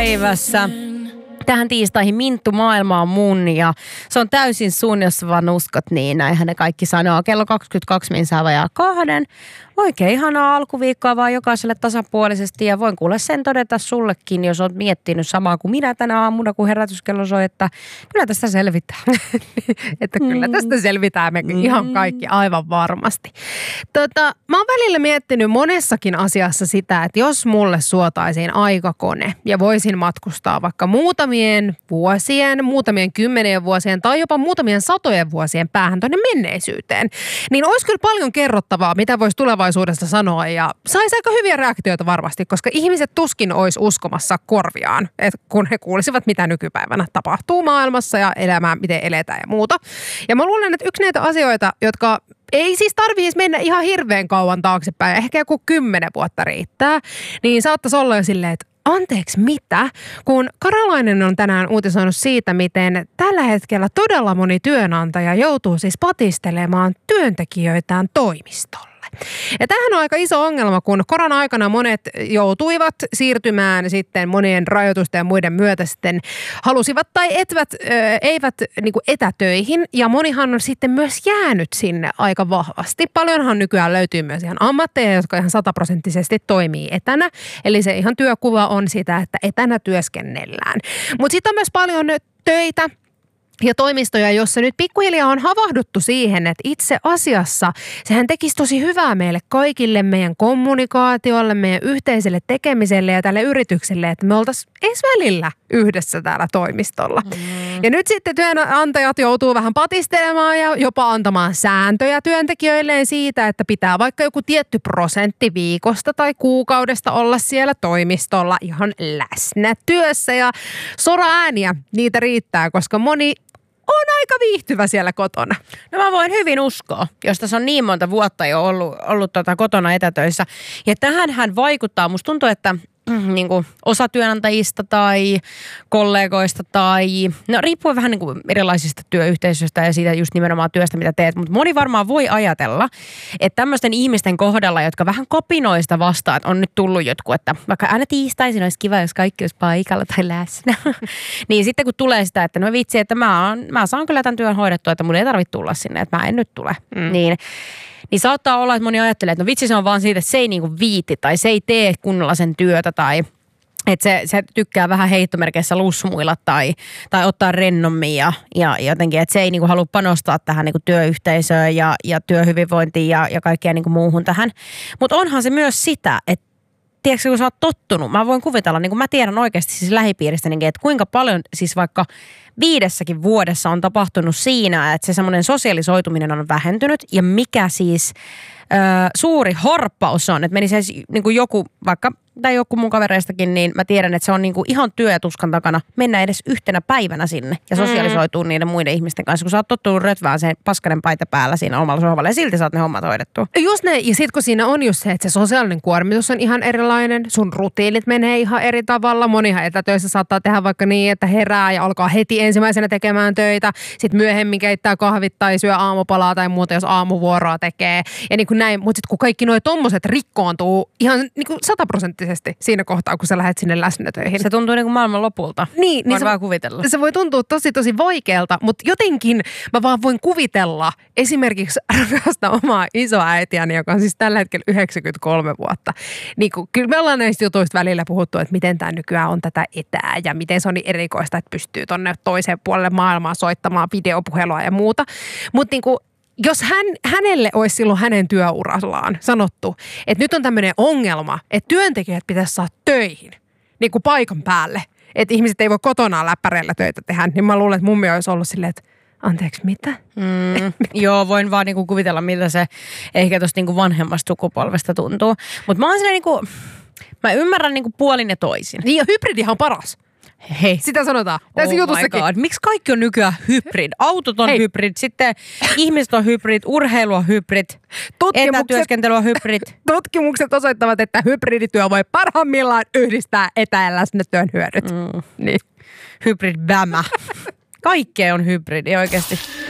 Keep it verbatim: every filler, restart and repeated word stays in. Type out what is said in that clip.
päivässä. Tähän tiistaihin Minttu maailma on mun ja se on täysin sun, jos vaan uskot niin. Näinhän ne kaikki sanoo. Kello kaksikymmentäkaksi minsaa vajaa kahden. Oikein ihanaa alkuviikkoa vaan jokaiselle tasapuolisesti ja voin kuule sen todeta sullekin, jos oot miettinyt samaa kuin minä tänä aamuna, kun herätyskello soi, että kyllä tästä selvitään. että kyllä tästä selvitään me mm. ihan kaikki aivan varmasti. Tota, mä oon välillä miettinyt monessakin asiassa sitä, että jos mulle suotaisiin aikakone ja voisin matkustaa vaikka muutamien vuosien, muutamien kymmenien vuosien tai jopa muutamien satojen vuosien päähän tuonne menneisyyteen, niin olisi kyllä paljon kerrottavaa, mitä voisi tulevaisuudessa sanoa ja saisi aika hyviä reaktioita varmasti, koska ihmiset tuskin olisi uskomassa korviaan, että kun he kuulisivat, mitä nykypäivänä tapahtuu maailmassa ja elämää, miten eletään ja muuta. Ja mä luulen, että yksi näitä asioita, jotka ei siis tarvitsisi mennä ihan hirveän kauan taaksepäin, ehkä joku kymmenen vuotta riittää, niin saattaisi olla jo silleen, että anteeksi mitä, kun Karalainen on tänään uutisoinut siitä, miten tällä hetkellä todella moni työnantaja joutuu siis patistelemaan työntekijöitään toimistolle. Ja tämähän on aika iso ongelma, kun korona-aikana monet joutuivat siirtymään sitten monien rajoitusten ja muiden myötä sitten halusivat tai etvät, ö, eivät niin kuin etätöihin ja monihan on sitten myös jäänyt sinne aika vahvasti. Paljonhan nykyään löytyy myös ihan ammatteja, jotka ihan sataprosenttisesti toimii etänä. Eli se ihan työkuva on sitä, että etänä työskennellään. Mutta sitten on myös paljon töitä ja toimistoja, jossa nyt pikkuhiljaa on havahduttu siihen, että itse asiassa sehän tekisi tosi hyvää meille kaikille, meidän kommunikaatiolle, meidän yhteiselle tekemiselle ja tälle yritykselle, että me oltaisiin edes välillä yhdessä täällä toimistolla. Mm. Ja nyt sitten työnantajat joutuu vähän patistelemaan ja jopa antamaan sääntöjä työntekijöilleen siitä, että pitää vaikka joku tietty prosentti viikosta tai kuukaudesta olla siellä toimistolla ihan läsnä työssä ja soraääniä niitä riittää, koska moni on aika viihtyvä siellä kotona. No mä voin hyvin uskoa, jos tässä on niin monta vuotta jo ollut, ollut tota kotona etätöissä. Ja tähänhän vaikuttaa, musta tuntuu, että mm, niin kuin osa työnantajista tai kollegoista tai, no riippuu vähän niin kuin erilaisista työyhteisöistä ja siitä just nimenomaan työstä, mitä teet. Mutta moni varmaan voi ajatella, että tämmöisten ihmisten kohdalla, jotka vähän kopinoista vastaan, että on nyt tullut jotkut, että vaikka aina tiistaisin olisi kiva, jos kaikki olisi paikalla tai läsnä. niin sitten kun tulee sitä, että no vitsi, että mä, on, mä saan kyllä tämän työn hoidettua, että mun ei tarvitse tulla sinne, että mä en nyt tule. Mm. Niin Niin saattaa olla, että moni ajattelee, että no vitsi se on vaan siitä, että se ei niinku viiti tai se ei tee kunnolla sen työtä tai että se, se tykkää vähän heittomerkeissä lusmuilla tai, tai ottaa rennommin ja, ja jotenkin, että se ei niinku halua panostaa tähän niinku työyhteisöön ja, ja työhyvinvointiin ja, ja kaikkeen niinku muuhun tähän. Mutta onhan se myös sitä, että tiedätkö, kun sä oot tottunut, mä voin kuvitella, niin kuin mä tiedän oikeasti siis lähipiiristä, niin, että kuinka paljon siis vaikka viidessäkin vuodessa on tapahtunut siinä, että se semmoinen sosialisoituminen on vähentynyt ja mikä siis ö, suuri harppaus on, että meni se niin kuin joku vaikka tai joku mun kavereistakin, niin mä tiedän, että se on niinku ihan työ ja tuskan takana mennä edes yhtenä päivänä sinne ja sosialisoituu mm. niiden muiden ihmisten kanssa, kun sä oot tottunut rötvään sen paskanen paita päällä siinä omalla sohvalla ja silti saat ne hommat hoidettua. Just näin, ja sit kun siinä on just se, että se sosiaalinen kuormitus on ihan erilainen, sun rutiinit menee ihan eri tavalla, monihan etätöissä saattaa tehdä vaikka niin, että herää ja alkaa heti ensimmäisenä tekemään töitä, sit myöhemmin keittää kahvit tai syö aamupalaa tai muuta, jos aamuvuoroa tekee ja niin kuin näin, mutta sit kun kaikki noi tommoset rikkoontuu ihan niin kuin sataprosenttisesti siinä kohtaa, kun sä lähdet sinne läsnätöihin. Se tuntuu niin kuin maailman lopulta. Niin, niin se, vaan kuvitella. Se voi tuntua tosi tosi vaikealta, mutta jotenkin mä vaan voin kuvitella esimerkiksi rakasta omaa isoäitiäni, joka on siis tällä hetkellä yhdeksänkymmentäkolme vuotta. Niin kun, kyllä me ollaan näistä jutuista välillä puhuttu, että miten tämä nykyään on tätä etää ja miten se on niin erikoista, että pystyy tonne toiseen puolelle maailmaa soittamaan videopuhelua ja muuta. Mutta niin kuin jos hän, hänelle olisi silloin hänen työurallaan sanottu, että nyt on tämmöinen ongelma, että työntekijät pitäisi saada töihin, niin kuin paikan päälle, että ihmiset ei voi kotonaan läppäreillä töitä tehdä, niin mä luulen, että mummi olisi ollut silleen, että anteeksi, mitä? Mm, joo, voin vaan niinku kuvitella, miltä se ehkä tuosta niinku vanhemmasta sukupolvesta tuntuu. Mutta mä oon silleen niinku, mä ymmärrän niinku puolin ja toisin. Niin ja hybridihan on paras. Hei. Sitä sanotaan. Tässä oh jutussakin. Miksi kaikki on nykyään hybrid? Autot on Hei. hybrid, sitten ihmiset on hybrid, urheilu on hybrid, etätyöskentely on hybrid. Tutkimukset osoittavat, että hybridityö voi parhaimmillaan yhdistää etä- ja läsnätyön hyödyt. Mm. Niin. Hybrid bämä. Kaikkea on hybridi oikeasti.